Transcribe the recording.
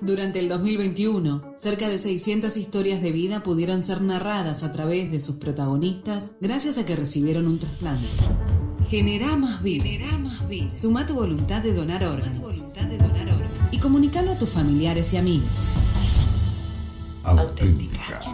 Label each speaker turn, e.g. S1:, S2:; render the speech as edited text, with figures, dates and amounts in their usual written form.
S1: Durante el 2021, cerca de 600 historias de vida pudieron ser narradas a través de sus protagonistas gracias a que recibieron un trasplante. Generá más vida. Sumá tu voluntad de donar órganos. Y comunicalo a tus familiares y amigos.
S2: Auténtica.